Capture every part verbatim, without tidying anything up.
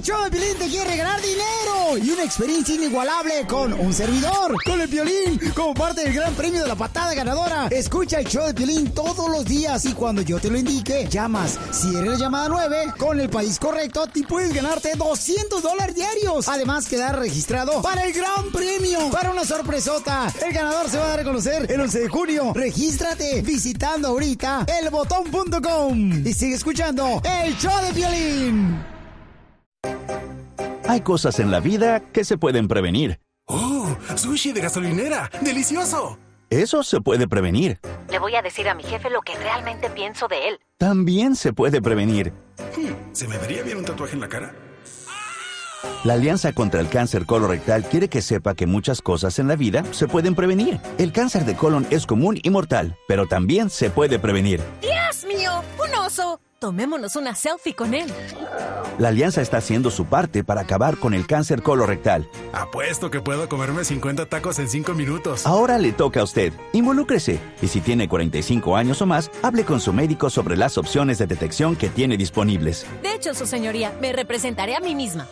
show de Piolín te quiere ganar dinero y una experiencia inigualable con un servidor, con el Piolín, como parte del gran premio de la patada ganadora. Escucha el show de Piolín todos los días y cuando yo te lo indique, llamas. Si eres la llamada nueve, con el país correcto, te puedes ganarte doscientos dólares diarios. Además, quedar registrado para el gran premio, para una sorpresota. El ganador se va a dar a conocer el once de junio. Regístrate visitando ahorita el botón punto com y sigue escuchando el show de Piolín. Hay cosas en la vida que se pueden prevenir. ¡Oh! ¡Sushi de gasolinera! ¡Delicioso! Eso se puede prevenir. Le voy a decir a mi jefe lo que realmente pienso de él. También se puede prevenir. Hmm, ¿se me vería bien un tatuaje en la cara? La Alianza contra el Cáncer Colorectal quiere que sepa que muchas cosas en la vida se pueden prevenir. El cáncer de colon es común y mortal, pero también se puede prevenir. ¡Dios mío! ¡Un oso! Tomémonos una selfie con él. La Alianza está haciendo su parte para acabar con el cáncer colorectal. Apuesto que puedo comerme cincuenta tacos en cinco minutos. Ahora le toca a usted. Involúcrese. Y si tiene cuarenta y cinco años o más, hable con su médico sobre las opciones de detección que tiene disponibles. De hecho, su señoría, me representaré a mí misma.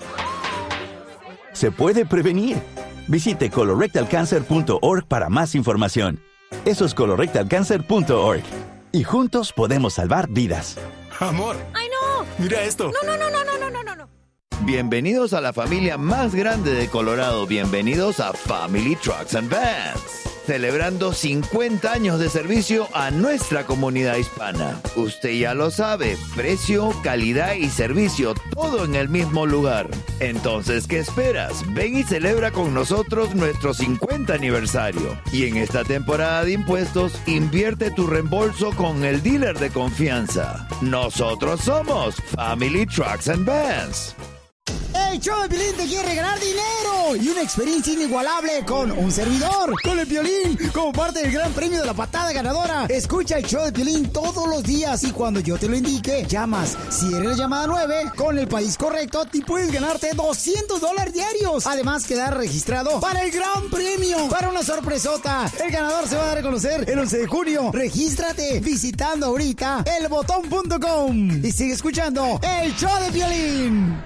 Se puede prevenir. Visite colorectal cancer punto org para más información. Eso es colorectal cancer punto org. Y juntos podemos salvar vidas. ¡Amor! ¡Ay, no! ¡Mira esto! ¡No, no, no, no, no, no, no, no! Bienvenidos a la familia más grande de Colorado. Bienvenidos a Family Trucks and Vans. Celebrando cincuenta años de servicio a nuestra comunidad hispana. Usted ya lo sabe, precio, calidad y servicio, todo en el mismo lugar. Entonces, ¿qué esperas? Ven y celebra con nosotros nuestro cincuenta aniversario. Y en esta temporada de impuestos, invierte tu reembolso con el dealer de confianza. Nosotros somos Family Trucks and Vans. El show de Piolín te quiere ganar dinero y una experiencia inigualable con un servidor, con el Piolín, como parte del gran premio de la patada ganadora. Escucha el show de Piolín todos los días y cuando yo te lo indique, llamas. Si eres la llamada nueve, con el país correcto, te puedes ganarte doscientos dólares diarios. Además, quedar registrado para el gran premio, para una sorpresota. El ganador se va a dar a conocer el once de junio. Regístrate visitando ahorita el botón punto com y sigue escuchando el show de Piolín.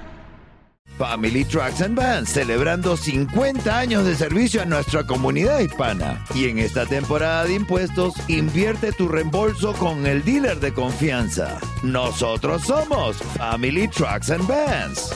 Family Trucks and Vans, celebrando cincuenta años de servicio a nuestra comunidad hispana. Y en esta temporada de impuestos, invierte tu reembolso con el dealer de confianza. Nosotros somos Family Trucks and Vans.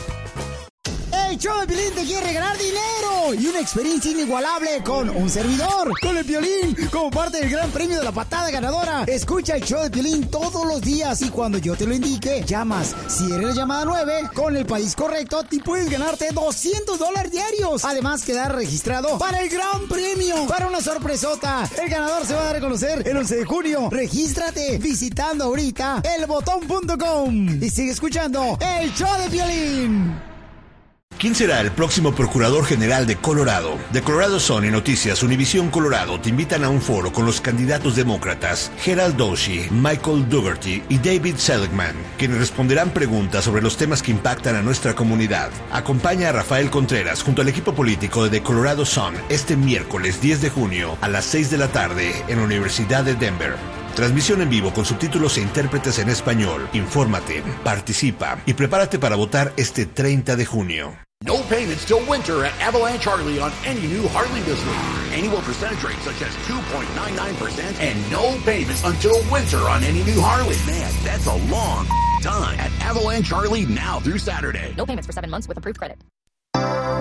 El show de Piolín te quiere ganar dinero y una experiencia inigualable con un servidor, con el Piolín, como parte del gran premio de la patada ganadora. Escucha el show de Piolín todos los días y cuando yo te lo indique, llamas. Si eres la llamada nueve, con el país correcto, te puedes ganarte doscientos dólares diarios. Además, quedar registrado para el gran premio, para una sorpresota. El ganador se va a dar a conocer el once de junio. Regístrate visitando ahorita el botón punto com y sigue escuchando el show de Piolín. ¿Quién será el próximo Procurador General de Colorado? De Colorado Sun y Noticias Univisión Colorado te invitan a un foro con los candidatos demócratas Gerald Doshi, Michael Dougherty y David Seligman, quienes responderán preguntas sobre los temas que impactan a nuestra comunidad. Acompaña a Rafael Contreras junto al equipo político de The Colorado Sun este miércoles diez de junio a las seis de la tarde en la Universidad de Denver. Transmisión en vivo con subtítulos e intérpretes en español. Infórmate, participa y prepárate para votar este treinta de junio. No payments till winter at Avalanche Harley on any new Harley business. Annual percentage rates such as two point nine nine percent and no payments until winter on any new Harley. Man, that's a long time at Avalanche Harley now through Saturday. No payments for seven months with approved credit.